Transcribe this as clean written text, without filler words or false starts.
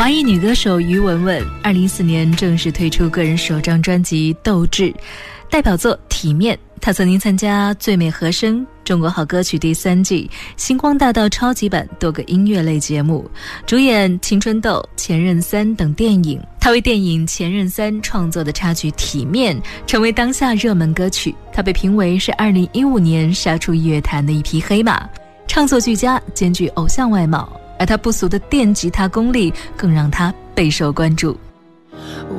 华裔女歌手于文文2014年正式推出个人首张专辑《斗志》，代表作《体面》。她曾经参加《最美和声》、《中国好歌曲》第3季、《星光大道》超级版多个音乐类节目，主演《青春痘》、《前任3》等电影。她为电影《前任3》创作的插曲《体面》成为当下热门歌曲。她被评为是2015年杀出乐坛的一匹黑马，唱作俱佳，兼具偶像外貌。而他不俗的电吉他功力更让他备受关注。